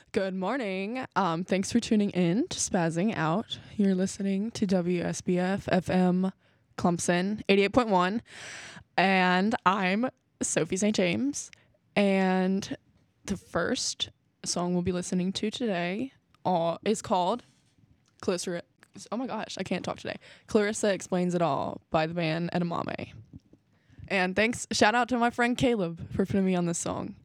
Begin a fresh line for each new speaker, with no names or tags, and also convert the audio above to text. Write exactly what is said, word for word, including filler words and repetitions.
Good morning. Um, thanks for tuning in to Spazzing Out. You're listening to W S B F F M Clemson eighty-eight point one, and I'm Sophie Saint James. And the first song we'll be listening to today uh, is called Clarissa. Oh my gosh, I can't talk today. Clarissa Explains It All by the band Edamame. And thanks, shout out to my friend Caleb for putting me on this song.